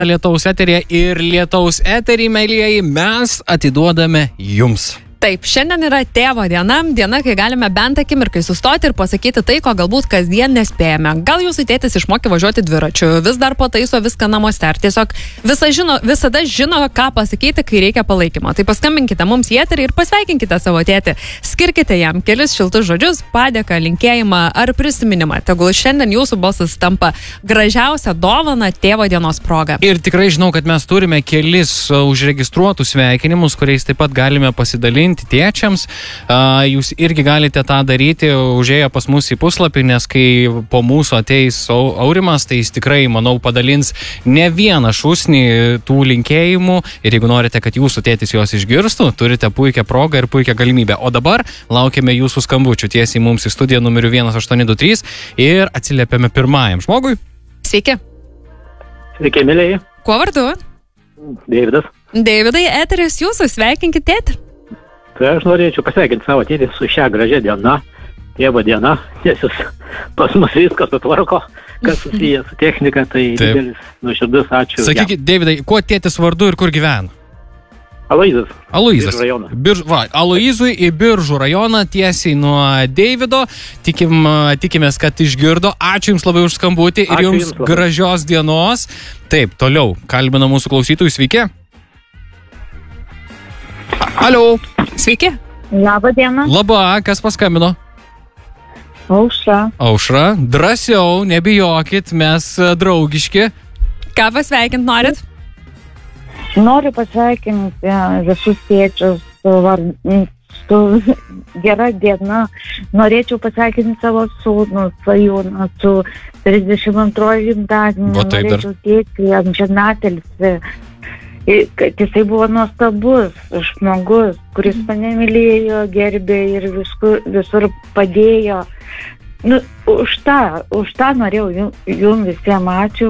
Lietaus eteryje ir Lietaus eterį, mėlyjeji, mes atiduodame jums. Taip, šiandien yra tėvo diena, kai galime bent akimirkai sustoti ir pasakyti tai, ko galbūt kasdien nespėjame. Gal jūsų tėtis išmokė važiuoti dviračiu, vis dar pataiso viską namuose, ar tiesiog visada žino, ką pasakyti, kai reikia palaikymo. Tai paskambinkite mums į eterį ir pasveikinkite savo tėtį. Skirkite jam kelis šiltus žodžius, padėką, linkėjimą ar prisiminimą. Tegul šiandien jūsų balsas tampa gražiausia dovana tėvo dienos proga. Ir tikrai žinau, kad mes turime kelis užregistruotus sveikinimus, kuriais taip pat galime pasidalinti tėčiams. Jūs irgi galite tą daryti, užėję pas mus į puslapį, nes kai po mūsų ateis Aurimas, tai jis tikrai, manau, padalins ne vieną šūsnį tų linkėjimų ir jeigu norite, kad jūsų tėtis juos išgirstų, turite puikią progą ir puikią galimybę. O dabar laukiame jūsų skambučių tiesiai mums į studiją numeriu 1823 ir atsiliepiame pirmajam žmogui. Sveiki. Sveiki, mėlyje. Kuo vardu? Deividas. Deividai, eteris jūsų, sveikinkit tėtį. Tai aš norėčiau pasveikinti savo tėtį su šią gražią dieną, tėvo diena, nes jis pas mus viskas sutvarko, kas susijęs su technika, tai didelis nuoširdus ačiū. Sakykit, Deividai, kuo tėtis vardu ir kur gyvena? Aloizas. Biržų rajoną. Aloizui į Biržų rajoną, tiesiai nuo Deivido. Tikimės, kad išgirdo. Ačiū Jums labai už skambutį ir Jums gražios dienos. Taip, toliau kalbina mūsų klausytojų. Sveiki. Alio. Sveiki. Labą dieną. Labą, kas paskambino? Aušra. Aušra, drąsiau, nebijokit, mes draugiški. Ką pasveikint norit? Noriu pasveikinti visus tėčius su gera diena. Norėčiau pasveikinti savo sūnų, Svajūną, su 32 gimtadieniu. Norėčiau tėtį amžinatelį. Kad jisai buvo nuostabus žmogus, kuris mane mylėjo, gerbė ir visur padėjo. Už tą norėjau jums visiems ačiū,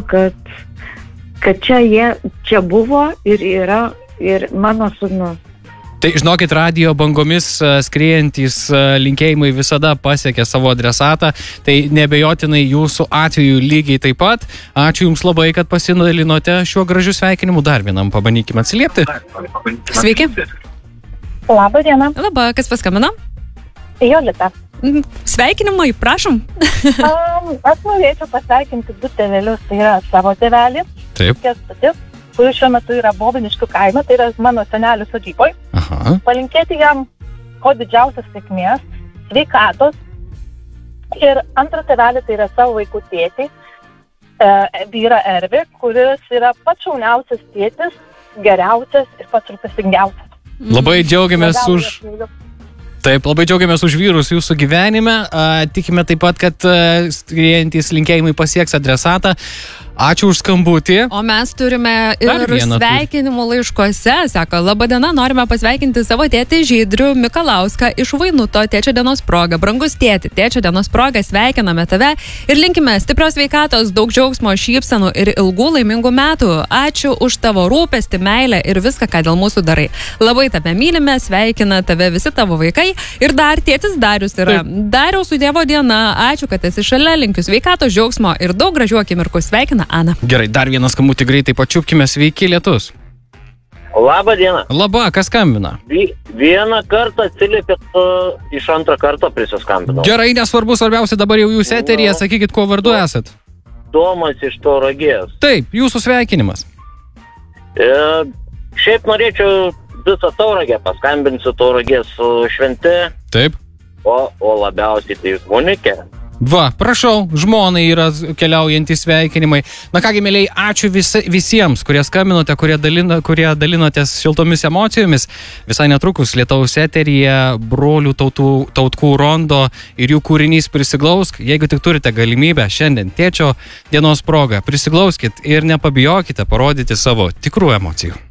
kad čia buvo ir yra ir mano sūnus. Tai žinokit, radijo bangomis skriejantys linkėjimai visada pasiekia savo adresatą, tai nebejotinai jūsų atveju lygiai taip pat. Ačiū Jums labai, kad pasidalinote šiuo gražiu sveikinimu. Dar vienam pabandykime atsiliepti. Sveiki. Labą dieną. Labą, kas paskambino? Jolita. Sveikinimai, prašom. Aš norėčiau pasveikinti du tėvelius, tai yra savo tėvelį. Taip. Kuris šiuo metu yra Bobiniškių kaime, tai yra mano senelių sodyboje. Palinkėti jam ko didžiausios sėkmės, sveikatos. Ir antrą tėvelį, tai yra savo vaikų tėtį, vyrą Ervį, kuris yra pats šauniausias tėtis, geriausias ir pats rūpestingiausias. Labai džiaugiamės Labai džiaugiamės už vyrus jūsų gyvenime. Tikime taip pat, kad skriejantys linkėjimai pasieks adresatą. Ačiū už skambutį. O mes turime ir sveikinimų laiškose. Sako, laba diena, norime pasveikinti savo tėtį Žydrių Mikalauską iš Vainuto tėčio dienos proga. Brangus tėti, tėčio dienos proga sveikiname tave ir linkime stiprios sveikatos, daug džiaugsmo, šypsenų ir ilgų laimingų metų. Ačiū už tavo rūpestį, meilę ir viską, ką dėl mūsų darai. Labai tave mylime, sveikina tave visi tavo vaikai. Ir dar tėtis Darius yra. Dariaus su Dievo diena. Ačiū, kad esi šalia, linkiu sveikatos, džiaugsmo ir daug gražių akimirkų. Sveikina Ana. Gerai, dar vieną skambutį greitai pačiupkime. Sveiki, Lietus. Labą dieną. Labą, kas skambina? Vieną kartą atsiliepėt, iš antrą kartą prisiskambinau. Gerai, nesvarbu, svarbiausia dabar jau jūs eteryje. Sakykit, kuo vardu esat? Domas iš Tauragės. Taip, jūsų sveikinimas. Šiaip norėčiau visą Tauragę paskambinsiu, Tauragės šventė. Taip. O labiausiai tai Monikė. Va, prašau, žmonai yra keliaujantys sveikinimai. Na kągi, mėlyjei, ačiū visiems, kurie skambinote, kurie dalinotės šiltomis emocijomis. Visai netrukus Lietaus eteryje brolių Tautkų rondo ir jų kūrinys Prisiglausk. Jeigu tik turite galimybę šiandien tėčio dienos proga, prisiglauskit ir nepabijokite parodyti savo tikrų emocijų.